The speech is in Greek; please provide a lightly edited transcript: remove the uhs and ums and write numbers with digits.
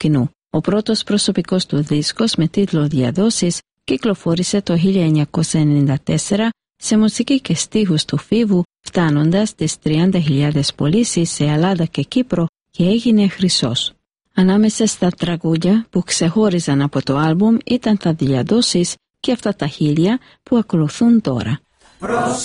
κοινού. Ο πρώτος προσωπικός του δίσκος με τίτλο «Διαδόσεις» κυκλοφόρησε το 1994 σε μουσική και στίχους του Φίβου, φτάνοντας τις 30.000 πωλήσεις σε Ελλάδα και Κύπρο και έγινε χρυσός. Ανάμεσα στα τραγούδια που ξεχώριζαν από το άλμπουμ ήταν τα «Διαδόσεις» και αυτά τα 1000 που ακολουθούν τώρα.